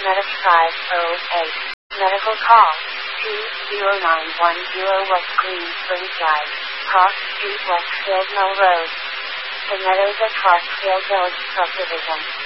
Medic 508. Medical call 20910 West Green Springs Drive, Cross Street, Westfield Mill Road. The Meadows at Clarksville Village Subdivision.